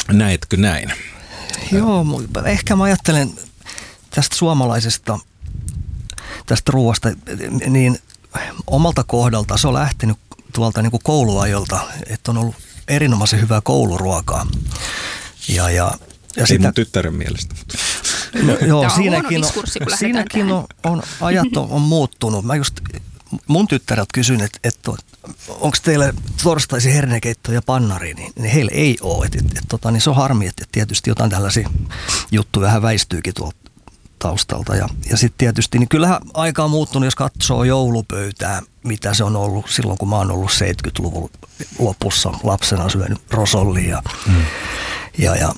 Näetkö näin? Joo, ehkä mä ajattelen tästä suomalaisesta, tästä ruoasta, niin omalta kohdalta se on lähtenyt tuolta niin kuin kouluajolta, että on ollut erinomaisen hyvää kouluruokaa. Ja ei mun tyttären mielestä. No, joo, siinäkin on ajat on muuttunut. Mä just mun tyttäreltä kysyin, että onko teille torstaisin hernekeitto ja pannari, niin heillä ei ole. Niin se on harmi, että tietysti jotain tällaisia juttuja vähän väistyykin tuolta taustalta. Ja sitten tietysti, niin kyllähän aika on muuttunut, jos katsoo joulupöytää, mitä se on ollut silloin, kun mä oon ollut 70-luvun lopussa lapsena syönyt rosollia ja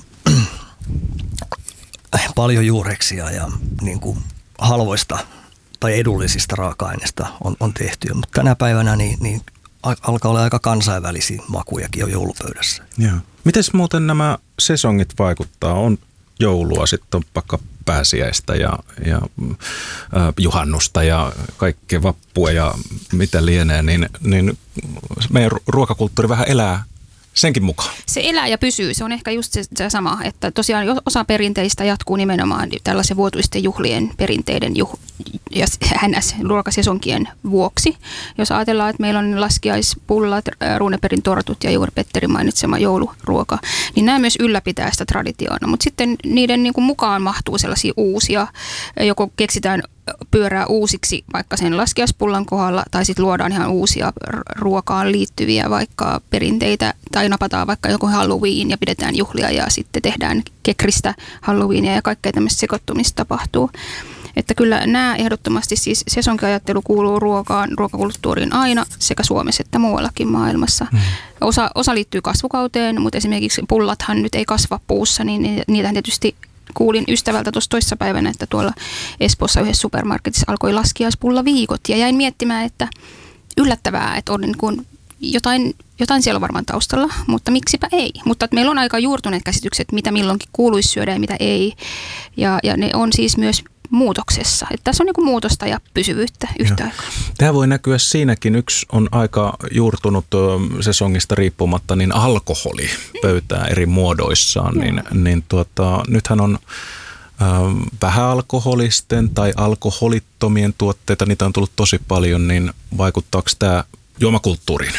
paljon juureksia ja niin kuin halvoista tai edullisista raaka-aineista on tehty. Mutta tänä päivänä niin alkaa olla aika kansainvälisiä makujakin jo joulupöydässä. Mites muuten nämä sesongit vaikuttaa? On joulua, sitten on vaikka pääsiäistä ja juhannusta ja kaikkea vappua ja mitä lienee, niin meidän ruokakulttuuri vähän elää senkin mukaan. Se elää ja pysyy. Se on ehkä just se sama, että tosiaan osa perinteistä jatkuu nimenomaan tällaisen vuotuisten juhlien perinteiden ja ruokasesonkien vuoksi. Jos ajatellaan, että meillä on laskiaispullat, Runebergin tortut ja juuri Petterin mainitsema jouluruoka, niin nämä myös ylläpitää sitä traditioona. Mutta sitten niiden niin kuin mukaan mahtuu sellaisia uusia, joko keksitään pyörää uusiksi vaikka sen laskiaispullan kohdalla, tai sitten luodaan ihan uusia ruokaan liittyviä vaikka perinteitä, tai napataan vaikka joku Halloween ja pidetään juhlia ja sitten tehdään kekristä Halloweenia ja kaikkea tämmöistä sekoittumista tapahtuu. Että kyllä nämä ehdottomasti siis sesonkiajattelu kuuluu ruokakulttuuriin aina sekä Suomessa että muuallakin maailmassa. Osa liittyy kasvukauteen, mutta esimerkiksi pullathan nyt ei kasva puussa, niin niitä tietysti kuulin ystävältä tuossa toissapäivänä, että tuolla Espoossa yhdessä supermarketissa alkoi laskiaispullaviikot ja jäin miettimään, että yllättävää, että on niin kuin jotain siellä on varmaan taustalla, mutta miksipä ei. Mutta meillä on aika juurtuneet käsitykset, mitä milloinkin kuuluisi syödä ja mitä ei. Ja ne on siis myös muutoksessa. Että tässä on niin kuin muutosta ja pysyvyyttä yhtä aikaa. Tämä voi näkyä siinäkin. Yksi on aika juurtunut sesongista riippumatta, niin alkoholi pöytää eri muodoissaan. Nythän on vähäalkoholisten tai alkoholittomien tuotteita, niitä on tullut tosi paljon, niin vaikuttaako tämä juomakulttuuriin?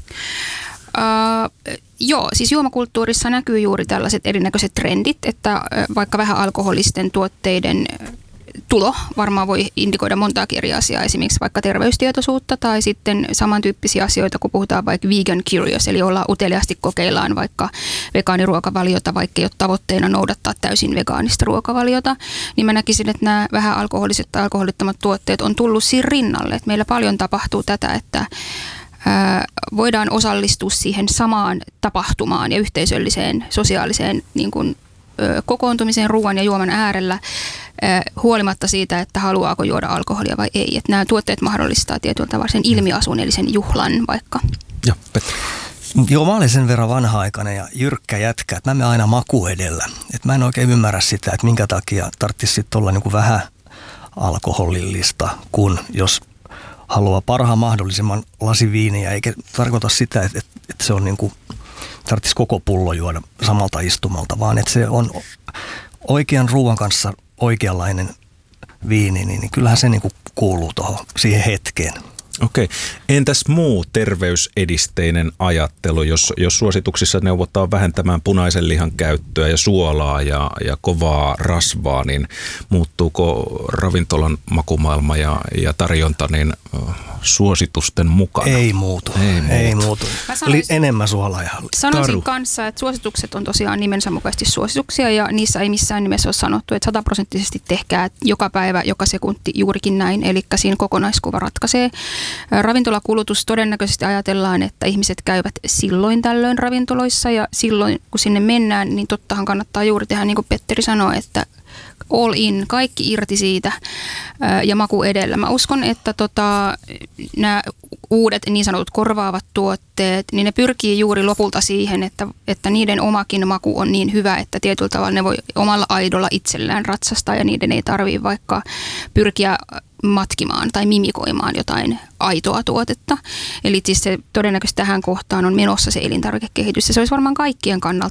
Joo, siis juomakulttuurissa näkyy juuri tällaiset erinäköiset trendit, että vaikka vähän alkoholisten tuotteiden tulo varmaan voi indikoida montaakin eri asiaa, esimerkiksi vaikka terveystietoisuutta tai sitten samantyyppisiä asioita, kun puhutaan vaikka vegan curious, eli ollaan uteliaasti kokeillaan vaikka vegaaniruokavaliota, vaikka ei ole tavoitteena noudattaa täysin vegaanista ruokavaliota, niin mä näkisin, että nämä vähän alkoholiset tai alkoholittomat tuotteet on tullut siinä rinnalle, että meillä paljon tapahtuu tätä, että voidaan osallistua siihen samaan tapahtumaan ja yhteisölliseen, sosiaaliseen niin kuin, kokoontumiseen ruoan ja juoman äärellä huolimatta siitä, että haluaako juoda alkoholia vai ei. Että nämä tuotteet mahdollistaa tietyllä tavalla sen ilmiasun, eli sen juhlan vaikka. Joo, Petri. Joo, mä olen sen verran vanha-aikainen ja jyrkkä jätkä, että mä menen aina maku edellä. Että mä en oikein ymmärrä sitä, että minkä takia tarvitsisi sitten olla niin kuin vähän alkoholillista, kun jos haluaa parhaan mahdollisimman lasin viiniä, eikä tarkoita sitä, että se on niin kuin, tarvitsisi koko pullo juoda samalta istumalta, vaan että se on oikean ruoan kanssa oikeanlainen viini, niin kyllähän se niin kuin kuuluu siihen hetkeen. Okei. Entäs muu terveysedisteinen ajattelu, jos suosituksissa neuvotaan vähentämään punaisen lihan käyttöä ja suolaa ja kovaa rasvaa, niin muuttuuko ravintolan makumaailma ja tarjonta niin suositusten mukana? Ei muutu. Enemmän suolaa ja sanoisin kanssa, että suositukset on tosiaan nimensä mukaisesti suosituksia ja niissä ei missään nimessä ole sanottu, että 100% tehkää joka päivä, joka sekunti juurikin näin, eli siinä kokonaiskuva ratkaisee. Ravintolakulutus todennäköisesti ajatellaan, että ihmiset käyvät silloin tällöin ravintoloissa ja silloin kun sinne mennään, niin tottahan kannattaa juuri tehdä niin kuin Petteri sanoi, että all in, kaikki irti siitä ja maku edellä. Mä uskon, että nämä uudet niin sanotut korvaavat tuotteet, niin ne pyrkii juuri lopulta siihen, että niiden omakin maku on niin hyvä, että tietyllä tavalla ne voi omalla aidolla itsellään ratsastaa ja niiden ei tarvitse vaikka pyrkiä matkimaan tai mimikoimaan jotain aitoa tuotetta. Eli siis se todennäköisesti tähän kohtaan on menossa se elintarvikekehitys. Ja se olisi varmaan kaikkien kannalta